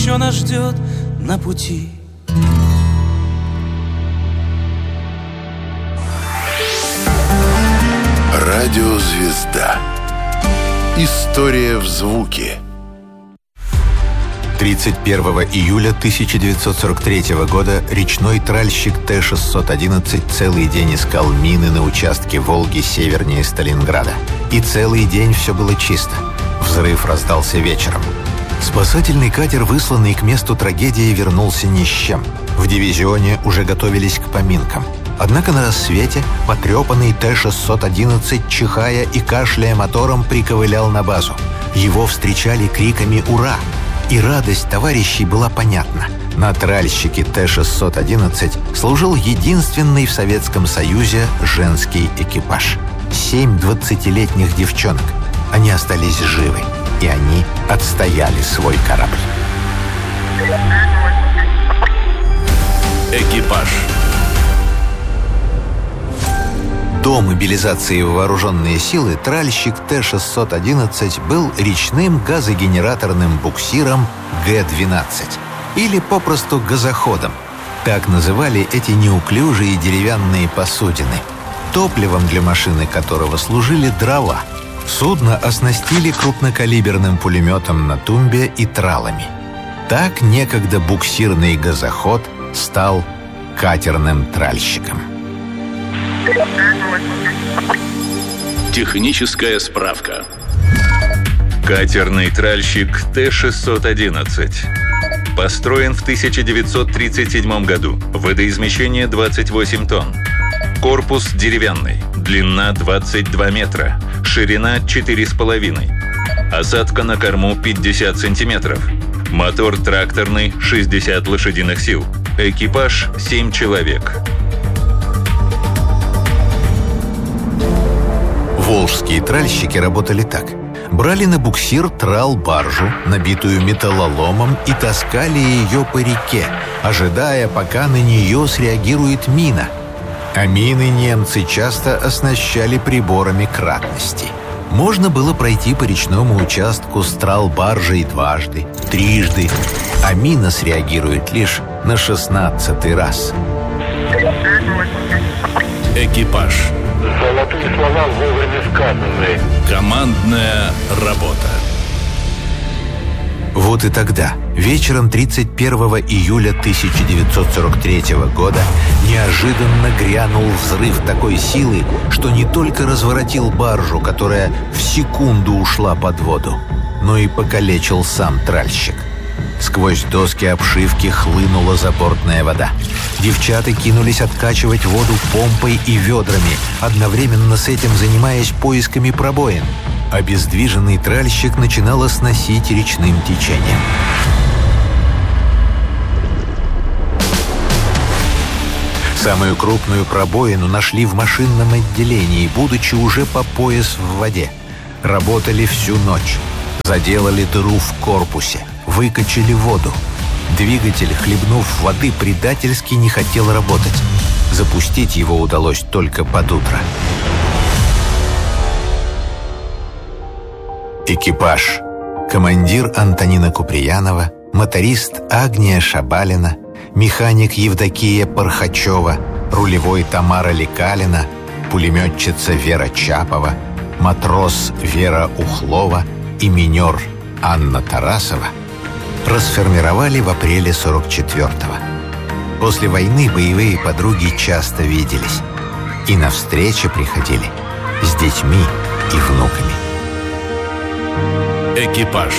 еще нас ждет на пути. Радиозвезда. История в звуке. 31 июля 1943 года речной тральщик Т-611 целый день искал мины на участке Волги севернее Сталинграда. И целый день все было чисто. Взрыв раздался вечером. Спасательный катер, высланный к месту трагедии, вернулся ни с чем. В дивизионе уже готовились к поминкам. Однако на рассвете потрепанный Т-611, чихая и кашляя мотором, приковылял на базу. Его встречали криками «Ура!». И радость товарищей была понятна. На тральщике Т-611 служил единственный в Советском Союзе женский экипаж. 7 20-летних девчонок. Они остались живы, и они отстояли свой корабль. Экипаж. До мобилизации в вооруженные силы тральщик Т-611 был речным газогенераторным буксиром Г-12 или попросту газоходом. Так называли эти неуклюжие деревянные посудины, топливом для машины которого служили дрова. Судно оснастили крупнокалиберным пулеметом на тумбе и тралами. Так некогда буксирный газоход стал катерным тральщиком. Техническая справка. Катерный тральщик Т-611 построен в 1937 году. Водоизмещение 28 тонн. Корпус деревянный. Длина 22 метра. Ширина 4,5. Осадка на корму 50 сантиметров. Мотор тракторный, 60 лошадиных сил. Экипаж 7 человек. Волжские тральщики работали так. Брали на буксир трал-баржу, набитую металлоломом, и таскали ее по реке, ожидая, пока на нее среагирует мина. А мины немцы часто оснащали приборами кратности. Можно было пройти по речному участку с трал-баржей дважды, трижды, а мина среагирует лишь на 16-й раз. Экипаж. Золотые слова вовремя сказанные. Командная работа. Вот и тогда, вечером 31 июля 1943 года, неожиданно грянул взрыв такой силы, что не только разворотил баржу, которая в секунду ушла под воду, но и покалечил сам тральщик. Сквозь доски обшивки хлынула забортная вода. Девчата кинулись откачивать воду помпой и ведрами, одновременно с этим занимаясь поисками пробоин. Обездвиженный тральщик начинало сносить речным течением. Самую крупную пробоину нашли в машинном отделении, будучи уже по пояс в воде. Работали всю ночь. Заделали дыру в корпусе. Выкачали воду. Двигатель, хлебнув воды, предательски не хотел работать. Запустить его удалось только под утро. Экипаж. Командир Антонина Куприянова, моторист Агния Шабалина, механик Евдокия Пархачева, рулевой Тамара Лекалина, пулеметчица Вера Чапова, матрос Вера Ухлова и минер Анна Тарасова расформировали в апреле 44-го. После войны боевые подруги часто виделись и на встречи приходили с детьми и внуками. Экипаж.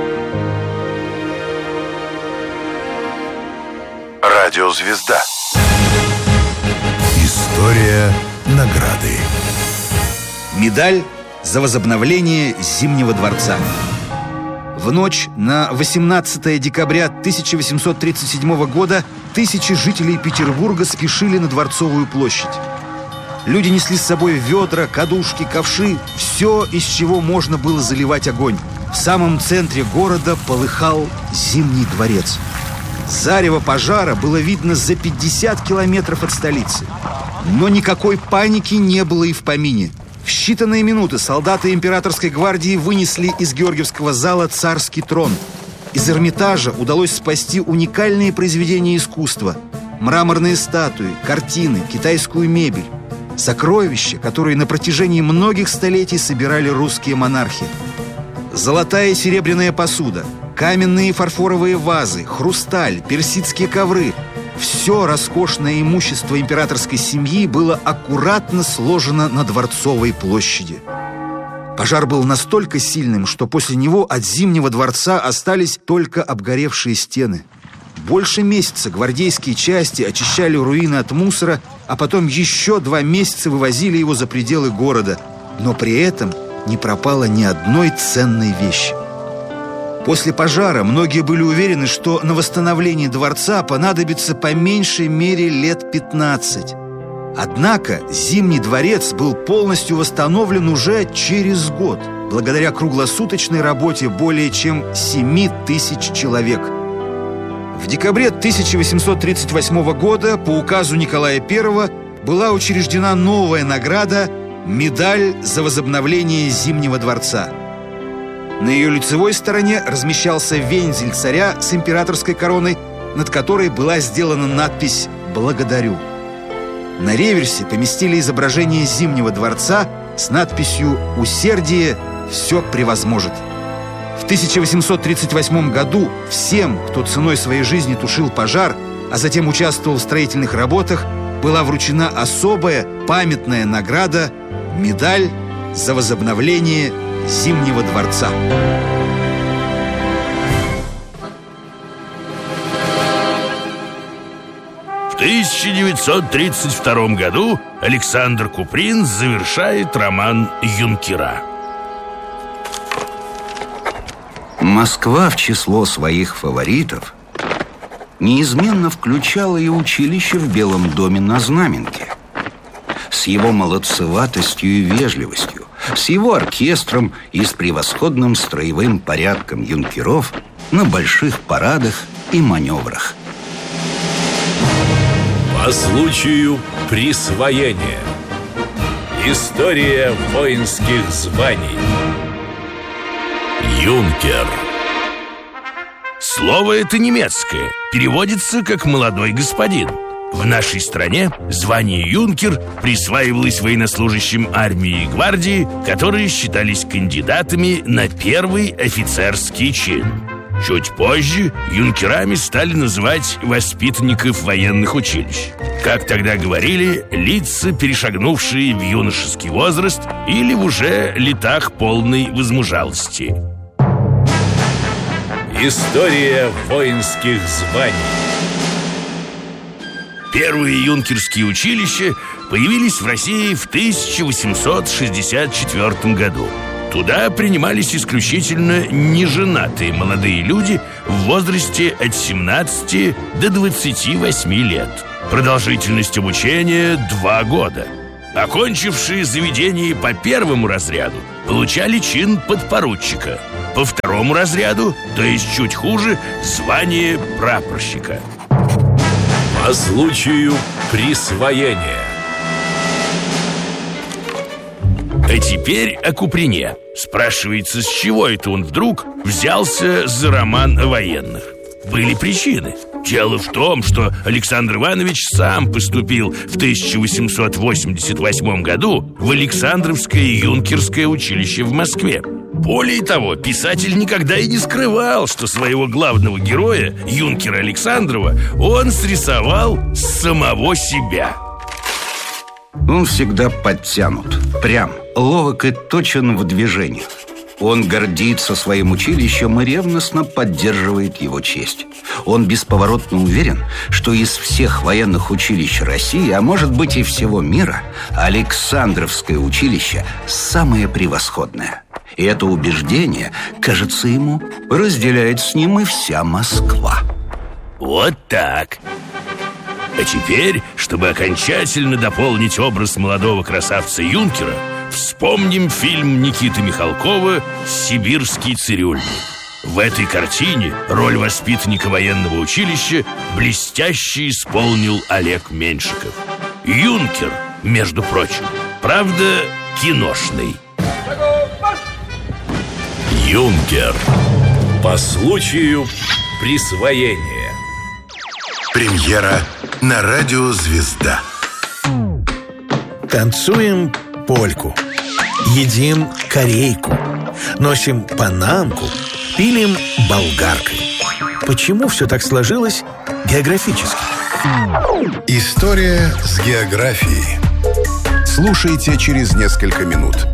Радиозвезда. История награды. Медаль за возобновление Зимнего дворца. В ночь на 18 декабря 1837 года тысячи жителей Петербурга спешили на Дворцовую площадь. Люди несли с собой ведра, кадушки, ковши, все, из чего можно было заливать огонь. В самом центре города полыхал Зимний дворец. Зарево пожара было видно за 50 километров от столицы. Но никакой паники не было и в помине. В считанные минуты солдаты императорской гвардии вынесли из Георгиевского зала царский трон. Из Эрмитажа удалось спасти уникальные произведения искусства: мраморные статуи, картины, китайскую мебель. Сокровища, которые на протяжении многих столетий собирали русские монархи. Золотая и серебряная посуда, каменные и фарфоровые вазы, хрусталь, персидские ковры – все роскошное имущество императорской семьи было аккуратно сложено на Дворцовой площади. Пожар был настолько сильным, что после него от Зимнего дворца остались только обгоревшие стены. Больше месяца гвардейские части очищали руины от мусора, а потом еще 2 месяца вывозили его за пределы города. Но при этом не пропало ни одной ценной вещи. После пожара многие были уверены, что на восстановление дворца понадобится по меньшей мере лет 15. Однако Зимний дворец был полностью восстановлен уже через год, благодаря круглосуточной работе более чем 7000 человек. В декабре 1838 года по указу Николая I была учреждена новая награда «Медаль за возобновление Зимнего дворца». На ее лицевой стороне размещался вензель царя с императорской короной, над которой была сделана надпись «Благодарю». На реверсе поместили изображение Зимнего дворца с надписью «Усердие все превозможет». В 1838 году всем, кто ценой своей жизни тушил пожар, а затем участвовал в строительных работах, была вручена особая памятная награда «Медаль за возобновление Зимнего дворца». В 1932 году Александр Куприн завершает роман «Юнкера». Москва в число своих фаворитов неизменно включала и училище в Белом доме на Знаменке. С его молодцеватостью и вежливостью, с его оркестром и с превосходным строевым порядком юнкеров на больших парадах и маневрах. По случаю присвоения. История воинских званий. Юнкер. Слово это немецкое, переводится как «молодой господин». В нашей стране звание юнкер присваивалось военнослужащим армии и гвардии, которые считались кандидатами на первый офицерский чин. Чуть позже юнкерами стали называть воспитанников военных училищ. Как тогда говорили, лица, перешагнувшие в юношеский возраст или в уже летах полной возмужалости. История воинских званий. Первые юнкерские училища появились в России в 1864 году. Туда принимались исключительно неженатые молодые люди в возрасте от 17 до 28 лет. Продолжительность обучения 2 года. Окончившие заведение по первому разряду получали чин подпоручика. По второму разряду, то есть чуть хуже, звание прапорщика. По случаю присвоения. А теперь о Куприне. Спрашивается, с чего это он вдруг взялся за роман о военных? Были причины. Дело в том, что Александр Иванович сам поступил в 1888 году в Александровское юнкерское училище в Москве. Более того, писатель никогда и не скрывал, что своего главного героя, юнкера Александрова, он срисовал с самого себя. Он всегда подтянут, прям, ловок и точен в движениях. Он гордится своим училищем и ревностно поддерживает его честь. Он бесповоротно уверен, что из всех военных училищ России, а может быть и всего мира, Александровское училище самое превосходное. И это убеждение, кажется ему, разделяет с ним и вся Москва. Вот так. А теперь, чтобы окончательно дополнить образ молодого красавца-юнкера, вспомним фильм Никиты Михалкова «Сибирский цирюльник». В этой картине роль воспитанника военного училища блестяще исполнил Олег Меньшиков. Юнкер, между прочим, правда, киношный. Юнкер. По случаю присвоения. Премьера на радио «Звезда». Танцуем польку, едим корейку, носим панамку, пилим болгаркой. Почему все так сложилось географически? История с географией. Слушайте через несколько минут.